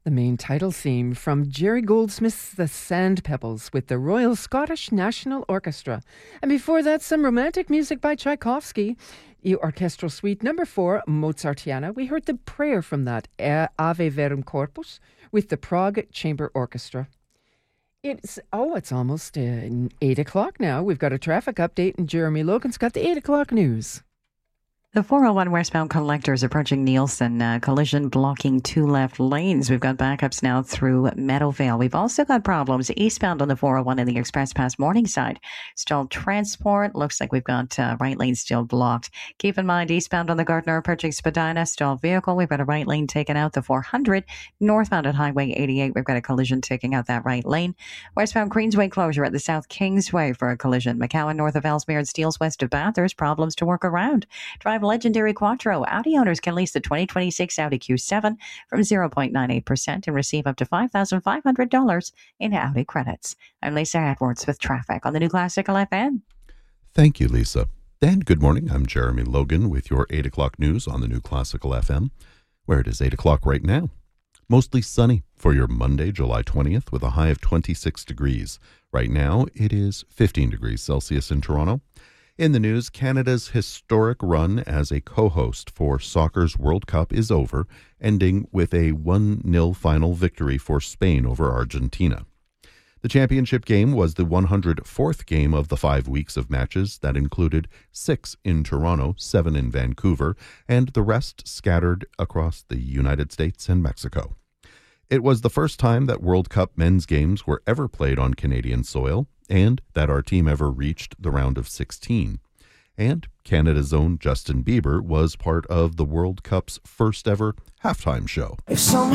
The main title theme from Jerry Goldsmith's The Sand Pebbles with the Royal Scottish National Orchestra. And before that, some romantic music by Tchaikovsky. Orchestral Suite Number 4, Mozartiana. We heard the prayer from that, Ave Verum Corpus, with the Prague Chamber Orchestra. It's almost 8 o'clock now. We've got a traffic update, and Jeremy Logan's got the 8 o'clock news. The 401 westbound collectors approaching Nielsen, collision blocking 2 left lanes. We've got backups now through Meadowvale. We've also got problems eastbound on the 401 in the Express Pass Morningside. Stalled transport. Looks like we've got right lane still blocked. Keep in mind, eastbound on the Gardner approaching Spadina, stalled vehicle. We've got a right lane taken out, the 400. Northbound at Highway 88, we've got a collision taking out that right lane. Westbound Queensway closure at the South Kingsway for a collision. McCowan north of Ellesmere and Steeles west of Bathurst. Problems to work around. Drive legendary Quattro. Audi owners can lease the 2026 Audi Q7 from 0.98% and receive up to $5,500 in Audi credits. I'm Lisa Edwards with traffic on the New Classical FM. Thank you, Lisa. And good morning. I'm Jeremy Logan with your 8 o'clock news on the New Classical FM, where it is 8 o'clock right now. Mostly sunny for your Monday, July 20th, with a high of 26 degrees. Right now, it is 15 degrees Celsius in Toronto. In the news, Canada's historic run as a co-host for soccer's World Cup is over, ending with a 1-0 final victory for Spain over Argentina. The championship game was the 104th game of the 5 weeks of matches that included 6 in Toronto, 7 in Vancouver, and the rest scattered across the United States and Mexico. It was the first time that World Cup men's games were ever played on Canadian soil, and that our team ever reached the round of 16. And Canada's own Justin Bieber was part of the World Cup's first ever halftime show.